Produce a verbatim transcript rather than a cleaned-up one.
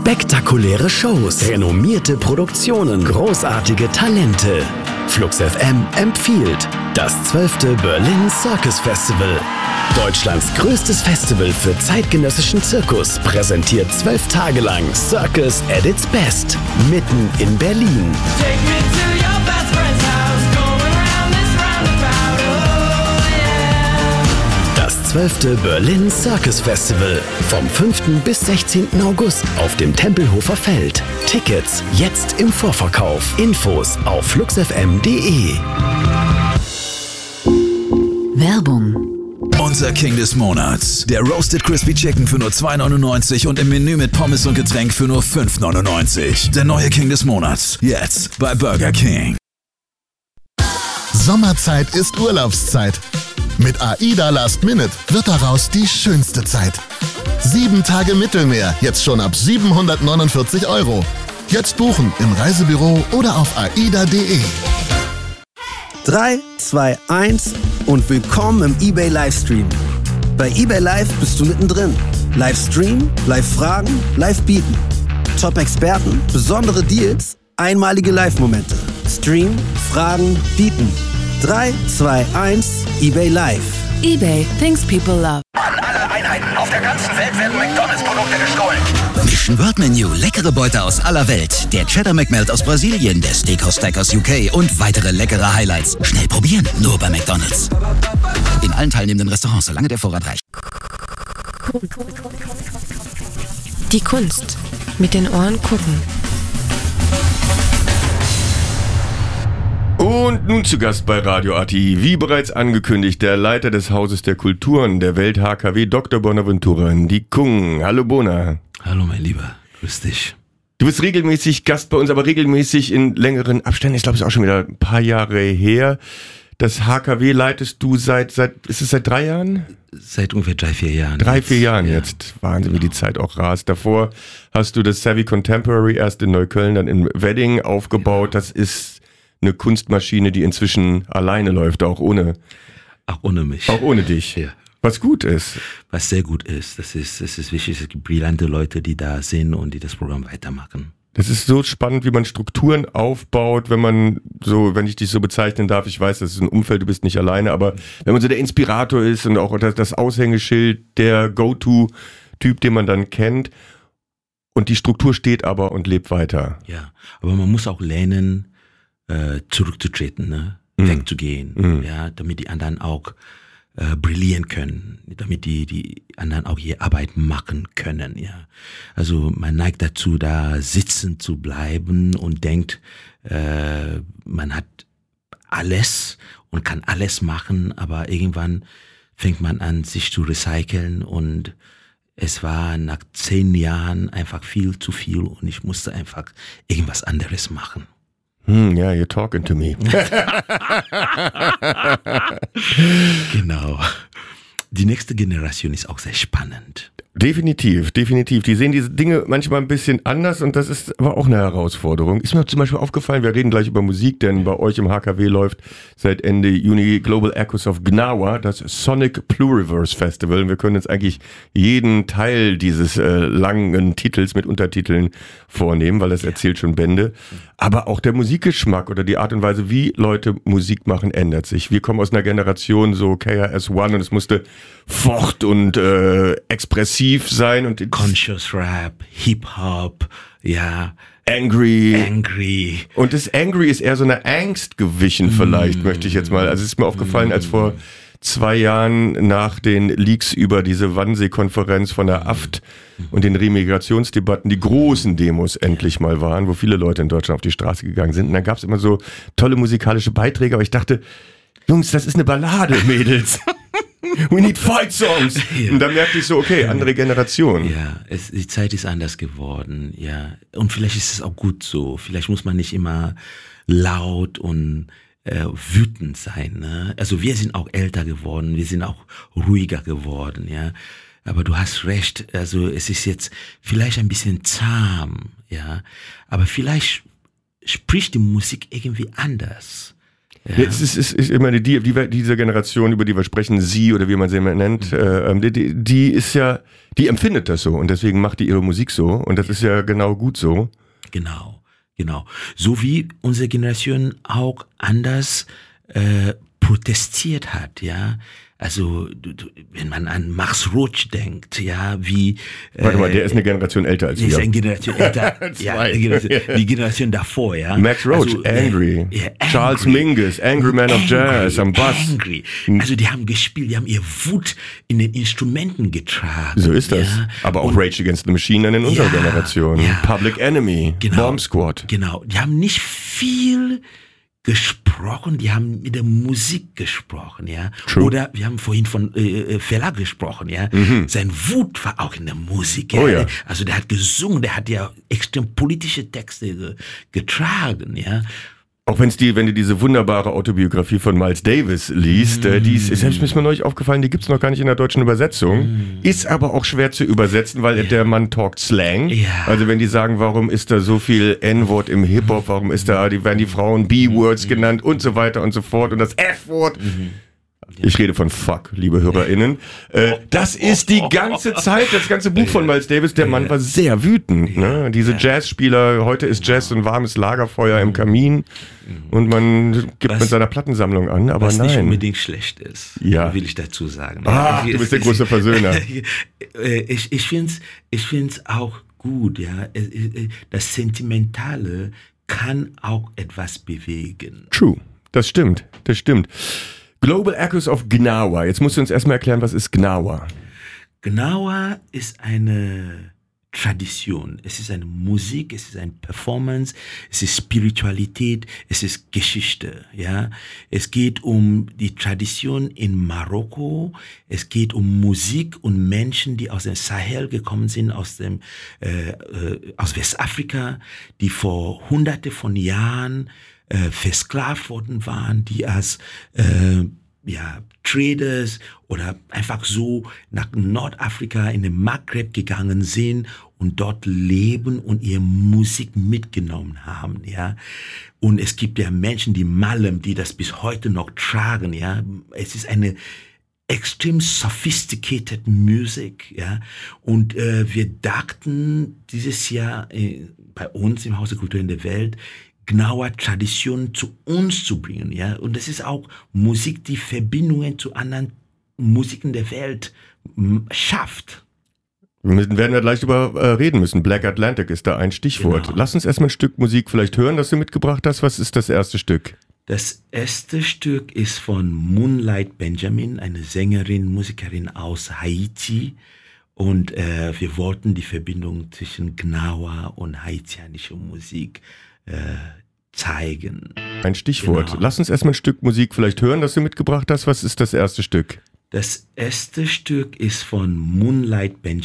Spektakuläre Shows, renommierte Produktionen, großartige Talente. Flux F M empfiehlt das zwölfte Berlin Circus Festival. Deutschlands größtes Festival für zeitgenössischen Zirkus präsentiert zwölf Tage lang Circus at its best, mitten in Berlin. Das zwölfte Berlin Circus Festival vom fünften bis sechzehnten August auf dem Tempelhofer Feld. Tickets jetzt im Vorverkauf. Infos auf fluxfm punkt de. Werbung. Unser King des Monats. Der Roasted Crispy Chicken für nur zwei neunundneunzig und im Menü mit Pommes und Getränk für nur fünf neunundneunzig. Der neue King des Monats. Jetzt bei Burger King. Sommerzeit ist Urlaubszeit. Mit AIDA Last Minute wird daraus die schönste Zeit. Sieben Tage Mittelmeer, jetzt schon ab siebenhundertneunundvierzig Euro. Jetzt buchen im Reisebüro oder auf aida punkt de. drei, zwei, eins und willkommen im eBay Livestream. Bei eBay Live bist du mittendrin. Livestream, Live-Fragen, Live-Bieten. Top-Experten, besondere Deals, einmalige Live-Momente. Stream, Fragen, Bieten. drei, zwei, eins, eBay Live. eBay, things people love. An alle Einheiten auf der ganzen Welt werden McDonalds-Produkte gestohlen. Mission World Menu, leckere Beute aus aller Welt. Der Cheddar McMelt aus Brasilien, der Steakhouse Stack aus U K und weitere leckere Highlights. Schnell probieren, nur bei McDonalds. In allen teilnehmenden Restaurants, solange der Vorrat reicht. Die Kunst. Mit den Ohren gucken. Und nun zu Gast bei Radio A T, wie bereits angekündigt, der Leiter des Hauses der Kulturen der Welt H K W, Doktor Bonaventura Ndikung. Hallo Bona. Hallo mein Lieber, grüß dich. Du bist regelmäßig Gast bei uns, aber regelmäßig in längeren Abständen. Ich glaube, es ist auch schon wieder ein paar Jahre her. Das H K W leitest du seit, seit ist es seit drei Jahren? Seit ungefähr drei, vier Jahren. Drei, jetzt. vier Jahren ja. jetzt. Wahnsinn, wie die Zeit auch rast. Davor hast du das Savvy Contemporary erst in Neukölln, dann in Wedding aufgebaut. Das ist eine Kunstmaschine, die inzwischen alleine läuft, auch ohne, auch ohne mich. Auch ohne dich. Ja. Was gut ist. Was sehr gut ist. Das ist, das ist wichtig. Es gibt brillante Leute, die da sind und die das Programm weitermachen. Das ist so spannend, wie man Strukturen aufbaut, wenn man so, wenn ich dich so bezeichnen darf, ich weiß, das ist ein Umfeld, du bist nicht alleine, aber wenn man so der Inspirator ist und auch das, das Aushängeschild, der Go-To-Typ, den man dann kennt, und die Struktur steht aber und lebt weiter. Ja, aber man muss auch lernen, zurückzutreten, ne? Mhm. wegzugehen, mhm. ja, damit die anderen auch äh, brillieren können, damit die die anderen auch ihre Arbeit machen können, ja. Also man neigt dazu, da sitzen zu bleiben und denkt, äh, man hat alles und kann alles machen, aber irgendwann fängt man an, sich zu recyceln und es war nach zehn Jahren einfach viel zu viel und ich musste einfach irgendwas anderes machen. Hm, ja, you're talking to me. Genau. Die nächste Generation ist auch sehr spannend. Definitiv, definitiv. Die sehen diese Dinge manchmal ein bisschen anders und das ist aber auch eine Herausforderung. Ist mir zum Beispiel aufgefallen, wir reden gleich über Musik, denn bei euch im H K W läuft seit Ende Juni Global Echoes of Gnawa, das Sonic Pluriverse Festival. Und wir können uns eigentlich jeden Teil dieses äh, langen Titels mit Untertiteln vornehmen, weil das erzählt schon Bände. Aber auch der Musikgeschmack oder die Art und Weise, wie Leute Musik machen, ändert sich. Wir kommen aus einer Generation so K R S One und es musste fort und äh, expressiv sein und Conscious Rap, Hip-Hop, ja, Angry. Angry. Und das Angry ist eher so eine Angst gewichen vielleicht, mm. möchte ich jetzt mal. Also es ist mir aufgefallen, mm. als vor zwei Jahren nach den Leaks über diese Wannsee-Konferenz von der A F T und den Remigrationsdebatten die großen Demos endlich mal waren, wo viele Leute in Deutschland auf die Straße gegangen sind. Und dann gab es immer so tolle musikalische Beiträge, aber ich dachte, Jungs, das ist eine Ballade, Mädels. We need fight songs. Ja. Und dann merkte ich so, okay, andere Generation. Ja, es, die Zeit ist anders geworden, ja. Und vielleicht ist es auch gut so. Vielleicht muss man nicht immer laut und äh, wütend sein, ne? Also wir sind auch älter geworden, wir sind auch ruhiger geworden, ja. Aber du hast recht, also es ist jetzt vielleicht ein bisschen zahm, ja. Aber vielleicht spricht die Musik irgendwie anders. Ja. Es ist, ist, ist immer die, die, diese Generation, über die wir sprechen, sie oder wie man sie immer nennt, mhm. äh, die, die ist ja, die empfindet das so und deswegen macht die ihre Musik so und das ist ja genau gut so. Genau, genau. So wie unsere Generation auch anders äh, protestiert hat, ja. Also, du, du, wenn man an Max Roach denkt, ja, wie... Warte mal, der ist eine Generation älter als wir. Ist eine Generation älter, ja, die Generation, die Generation davor, ja. Max Roach, also, Angry. Äh, ja, angry. Charles Mingus, Angry Man of Jazz am Bass. Angry. Also, die haben gespielt, die haben ihr Wut in den Instrumenten getragen. So ist das. Ja. Aber auch Und, Rage Against the Machine dann in unserer ja, Generation. Ja. Public Enemy, genau, Bomb Squad. Genau, die haben nicht viel gesprochen, die haben mit der Musik gesprochen, ja. True. Oder wir haben vorhin von äh, Fela gesprochen, ja. Mhm. Sein Wut war auch in der Musik, ja. Oh ja. Also der hat gesungen, der hat ja extrem politische Texte ge- getragen, ja. Auch wenn's die, wenn du diese wunderbare Autobiografie von Miles Davis liest, mm. die ist, selbst ist mir neulich aufgefallen, die gibt's noch gar nicht in der deutschen Übersetzung, mm. ist aber auch schwer zu übersetzen, weil ja. der Mann talkt Slang. Ja. Also wenn die sagen, warum ist da so viel N-Wort im Hip-Hop, warum ist da, die werden die Frauen B-Words mm. genannt und so weiter und so fort und das F-Wort. Mm. Ich rede von Fuck, liebe HörerInnen. Äh, das ist die ganze Zeit, das ganze Buch von Miles Davis. Der Mann war sehr wütend. Ne? Diese Jazzspieler, heute ist Jazz ein warmes Lagerfeuer im Kamin und man gibt was, mit seiner Plattensammlung an, aber was nein. Was nicht unbedingt schlecht ist, ja. will ich dazu sagen. Ah, du bist der große Versöhner. ich ich finde es ich find's auch gut, ja. Das Sentimentale kann auch etwas bewegen. True, das stimmt, das stimmt. Global Echoes of Gnawa. Jetzt musst du uns erstmal erklären, was ist Gnawa? Gnawa ist eine Tradition. Es ist eine Musik, es ist eine Performance, es ist Spiritualität, es ist Geschichte, ja. Es geht um die Tradition in Marokko, es geht um Musik und Menschen, die aus dem Sahel gekommen sind, aus dem, äh, äh, aus Westafrika, die vor hunderte von Jahren Äh, versklavt worden waren, die als äh, ja, Traders oder einfach so nach Nordafrika in den Maghreb gegangen sind und dort leben und ihre Musik mitgenommen haben, ja. Und es gibt ja Menschen, die Malem, die das bis heute noch tragen, ja. Es ist eine extrem sophisticated Music, ja. Und äh, wir dachten dieses Jahr äh, bei uns im Haus der Kultur in der Welt, Gnawa Tradition zu uns zu bringen, ja. Und das ist auch Musik, die Verbindungen zu anderen Musiken der Welt m- schafft. Wir müssen, werden wir gleich drüber äh, reden müssen. Black Atlantic ist da ein Stichwort. Genau. Lass uns erstmal ein Stück Musik vielleicht hören, das du mitgebracht hast. Was ist das erste Stück? Das erste Stück ist von Moonlight Benjamin, eine Sängerin, Musikerin aus Haiti. Und äh, wir wollten die Verbindung zwischen Gnawa und haitianischer Musik äh, zeigen. Ein Stichwort. Genau. Lass uns erstmal ein Stück Musik vielleicht hören, das du mitgebracht hast. Was ist das erste Stück? Das erste Stück ist von Moonlight Benjamin.